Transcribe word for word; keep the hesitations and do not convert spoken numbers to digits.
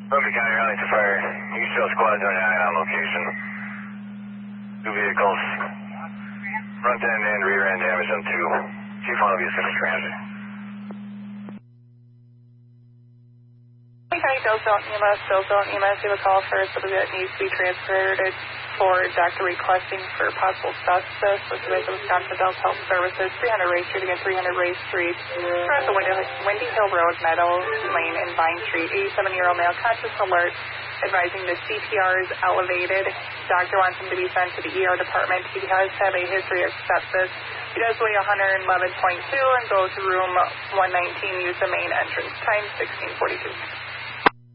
Logan County Rally to Fire. East Trail Squad doing an on location. Two vehicles. Front end and rear end damage on two. Chief one of you is going to transit. Hey, County Dillsville E M S. Dillsville E M S, you have a call for somebody that needs to be transferred for doctor requesting for possible sepsis. Listed as Wisconsin Adult Health Services, three hundred Ray Street, again, three hundred Ray Street. We're at the Windy, Windy Hill Road, Meadow Lane, and Vine Street. eighty-seven-year-old male, conscious alert, advising the C P R is elevated. Doctor wants him to be sent to the E R department. He does have a history of sepsis. He does weigh one eleven point two and go to room one nineteen. Use the main entrance. Time sixteen forty-two.